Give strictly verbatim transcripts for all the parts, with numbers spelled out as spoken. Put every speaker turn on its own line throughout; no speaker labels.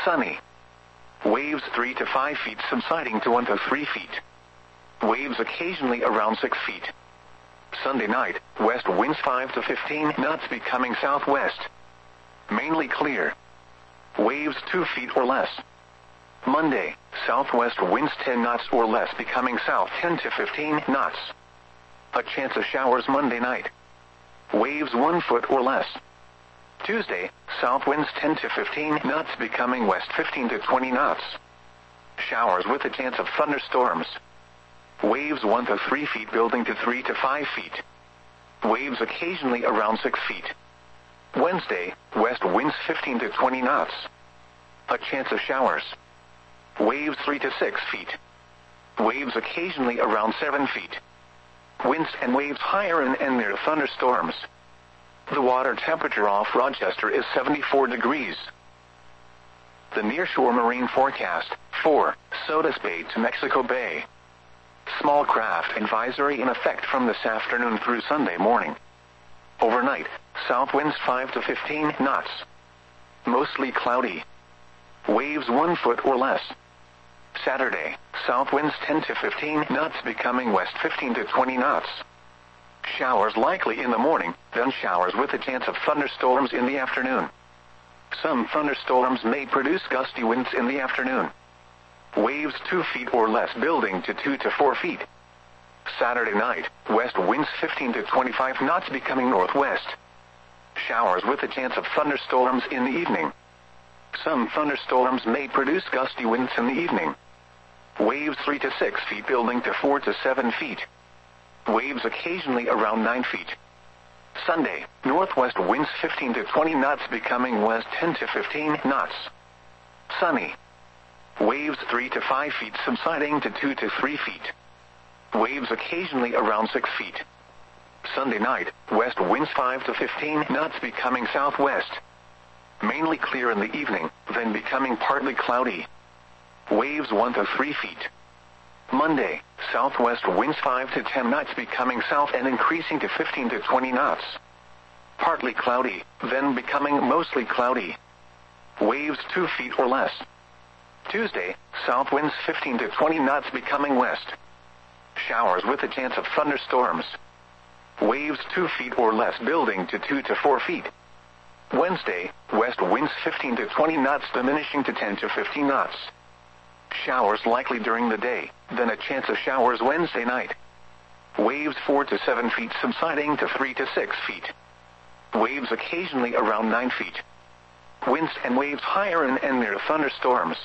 Sunny. Waves three to five feet subsiding to one to three feet. Waves occasionally around six feet. Sunday night, west winds five to fifteen knots becoming southwest. Mainly clear. Waves two feet or less. Monday, southwest winds ten knots or less becoming south ten to fifteen knots. A chance of showers Monday night. Waves one foot or less. Tuesday, south winds ten to fifteen knots becoming west fifteen to twenty knots. Showers with a chance of thunderstorms. Waves one to three feet building to three to five feet. Waves occasionally around six feet. Wednesday, west winds fifteen to twenty knots. A chance of showers. Waves three to six feet. Waves occasionally around seven feet. Winds and waves higher in and near thunderstorms. The water temperature off Rochester is seventy-four degrees. The nearshore marine forecast, for Sodus Bay to Mexico Bay. Small craft advisory in effect from this afternoon through Sunday morning. Overnight, south winds five to fifteen knots. Mostly cloudy. Waves one foot or less. Saturday, south winds ten to fifteen knots becoming west fifteen to twenty knots. Showers likely in the morning, then showers with a chance of thunderstorms in the afternoon. Some thunderstorms may produce gusty winds in the afternoon. Waves two feet or less building to two to four feet. Saturday night, west winds fifteen to twenty-five knots becoming northwest. Showers with a chance of thunderstorms in the evening. Some thunderstorms may produce gusty winds in the evening. Waves three to six feet building to four to seven feet. Waves occasionally around nine feet. Sunday, northwest winds fifteen to twenty knots becoming west ten to fifteen knots. Sunny. Waves three to five feet subsiding to two to three feet. Waves occasionally around six feet. Sunday night, west winds five to fifteen knots becoming southwest. Mainly clear in the evening, then becoming partly cloudy. Waves one to three feet. Monday, southwest winds five to ten knots becoming south and increasing to fifteen to twenty knots. Partly cloudy, then becoming mostly cloudy. Waves two feet or less. Tuesday, south winds fifteen to twenty knots becoming west. Showers with a chance of thunderstorms. Waves two feet or less building to two to four feet. Wednesday, west winds fifteen to twenty knots diminishing to ten to fifteen knots. Showers likely during the day, then a chance of showers Wednesday night. Waves four to seven feet subsiding to three to six feet. Waves occasionally around nine feet. Winds and waves higher in and near thunderstorms.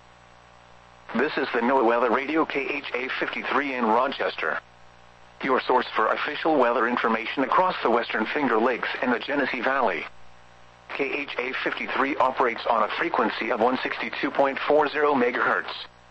This is the NOAA Weather Radio K H A fifty-three in Rochester. Your source for official weather information across the Western Finger Lakes and the Genesee Valley. K H A fifty-three operates on a frequency of one sixty-two point four zero megahertz.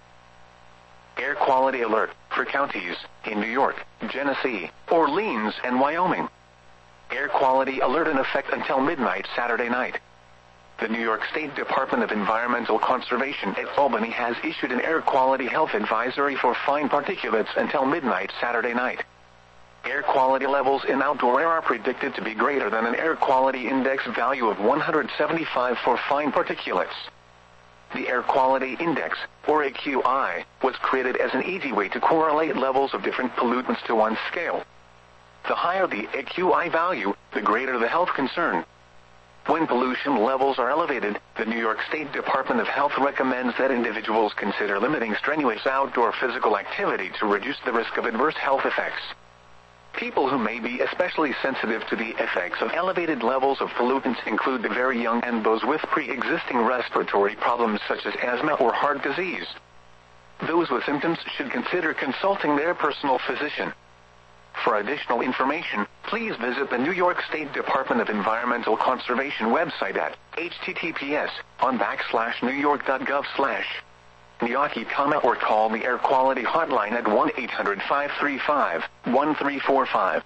Air quality alert for counties in New York, Genesee, Orleans, and Wyoming. Air quality alert in effect until midnight Saturday night. The New York State Department of Environmental Conservation at Albany has issued an air quality health advisory for fine particulates until midnight Saturday night. Air quality levels in outdoor air are predicted to be greater than an air quality index value of one hundred seventy-five for fine particulates. The Air Quality Index, or A Q I, was created as an easy way to correlate levels of different pollutants to one scale. The higher the A Q I value, the greater the health concern. When pollution levels are elevated, the New York State Department of Health recommends that individuals consider limiting strenuous outdoor physical activity to reduce the risk of adverse health effects. People who may be especially sensitive to the effects of elevated levels of pollutants include the very young and those with pre-existing respiratory problems such as asthma or heart disease. Those with symptoms should consider consulting their personal physician. For additional information, please visit the New York State Department of Environmental Conservation website at H T T P S on backslash New York dot gov slash Niyaki, or call the Air Quality Hotline at one eight hundred five three five one three four five.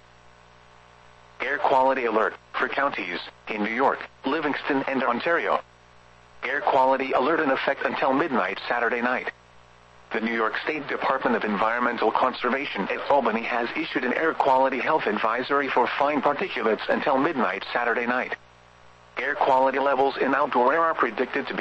Air quality alert for counties in New York, Livingston, and Ontario. Air quality alert in effect until midnight Saturday night. The New York State Department of Environmental Conservation at Albany has issued an air quality health advisory for fine particulates until midnight Saturday night. Air quality levels in outdoor air are predicted to be